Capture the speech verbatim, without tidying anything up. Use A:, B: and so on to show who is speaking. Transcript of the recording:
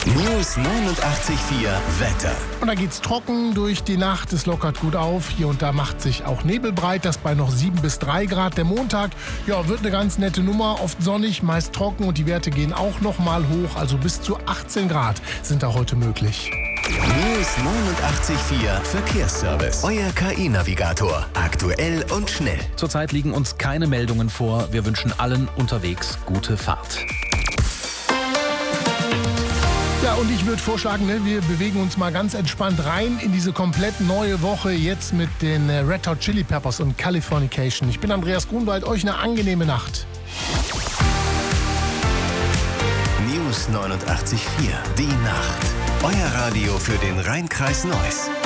A: News neunundachtzig Komma vier Wetter.
B: Und da geht's trocken durch die Nacht. Es lockert gut auf. Hier und da macht sich auch Nebel breit. Das bei noch sieben bis drei Grad. Der Montag, ja, wird eine ganz nette Nummer. Oft sonnig, meist trocken und die Werte gehen auch noch mal hoch. Also bis zu achtzehn Grad sind da heute möglich.
A: News neunundachtzig Komma vier Verkehrsservice. Euer K I-Navigator. Aktuell und schnell.
C: Zurzeit liegen uns keine Meldungen vor. Wir wünschen allen unterwegs gute Fahrt.
B: Ja, und ich würde vorschlagen, ne, wir bewegen uns mal ganz entspannt rein in diese komplett neue Woche jetzt mit den äh, Red Hot Chili Peppers und Californication. Ich bin Andreas Grunwald, euch eine angenehme Nacht.
A: News neunundachtzig Komma vier. Die Nacht. Euer Radio für den Rhein-Kreis Neuss.